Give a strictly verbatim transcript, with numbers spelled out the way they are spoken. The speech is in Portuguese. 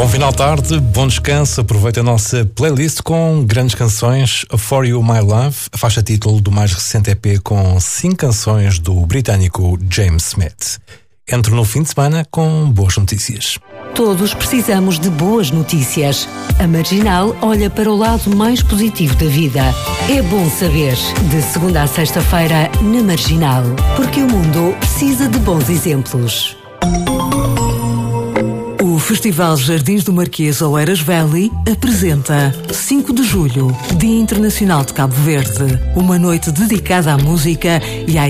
Bom final de tarde, bom descanso, aproveita a nossa playlist com grandes canções. For You My Love, a faixa título do mais recente E P com cinco canções do britânico James Smith. Entro no fim de semana com boas notícias. Todos precisamos de boas notícias. A Marginal olha para o lado mais positivo da vida. É bom saber. De segunda a sexta-feira, na Marginal. Porque o mundo precisa de bons exemplos. O Festival Jardins do Marquês Oeiras Valley apresenta cinco de julho, Dia Internacional de Cabo Verde. Uma noite dedicada à música e à